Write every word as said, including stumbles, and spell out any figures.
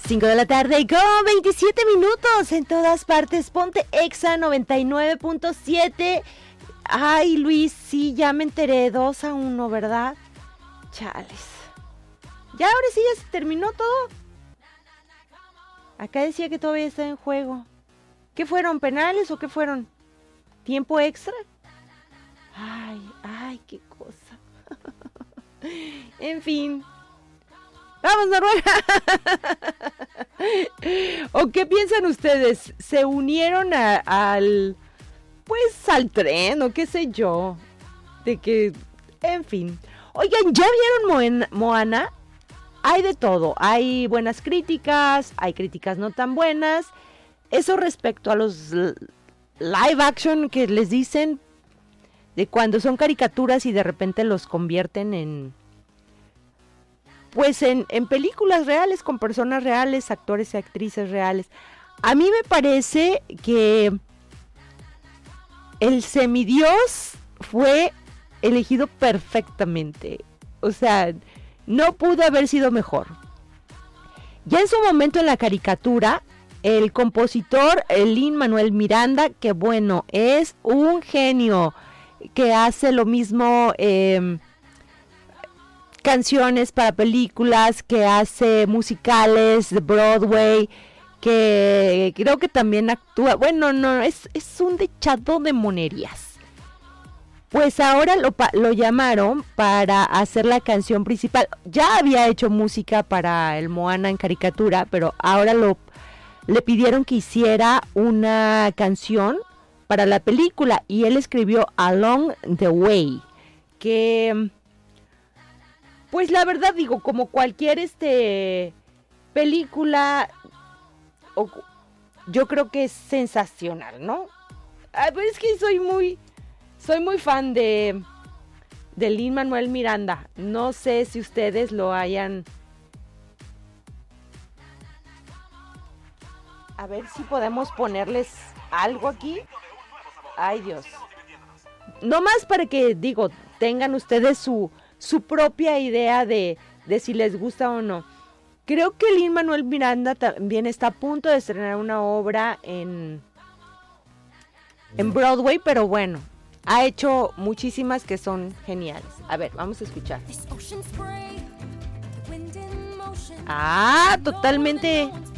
cinco de la tarde con veintisiete minutos en todas partes. Ponte Exa noventa y nueve punto siete. Ay, Luis, sí, ya me enteré. dos a uno, ¿verdad? Chales. Ya, ahora sí, ya se terminó todo. Acá decía que todavía está en juego. ¿Qué fueron? ¿Penales o qué fueron? ¿Tiempo extra? Ay, ay, qué cosa. En fin. ¡Vamos, Noruega! ¿O qué piensan ustedes? ¿Se unieron a, al... pues al tren o qué sé yo? De que... en fin. Oigan, ¿ya vieron Moana? Hay de todo. Hay buenas críticas, hay críticas no tan buenas. Eso respecto a los live action que les dicen, de cuando son caricaturas y de repente los convierten en... pues en, en películas reales, con personas reales, actores y actrices reales. A mí me parece que el semidios fue elegido perfectamente. O sea, no pudo haber sido mejor. Ya en su momento en la caricatura, el compositor Lin-Manuel Miranda, que bueno, es un genio, que hace lo mismo... Eh, canciones para películas, que hace musicales de Broadway, que creo que también actúa, bueno, no, es, es un dechado de monerías. Pues ahora lo, lo llamaron para hacer la canción principal. Ya había hecho música para el Moana en caricatura, pero ahora lo le pidieron que hiciera una canción para la película y él escribió Along the Way, que... pues la verdad digo, como cualquier este película, o, yo creo que es sensacional, ¿no? Ah, pues es que soy muy, soy muy fan de, de Lin-Manuel Miranda. No sé si ustedes lo hayan... A ver si podemos ponerles algo aquí. Ay, Dios. No más para que, digo, tengan ustedes su... su propia idea de, de si les gusta o no. Creo que Lin-Manuel Miranda también está a punto de estrenar una obra en, en Broadway, pero bueno, ha hecho muchísimas que son geniales. A ver, vamos a escuchar. Ah, totalmente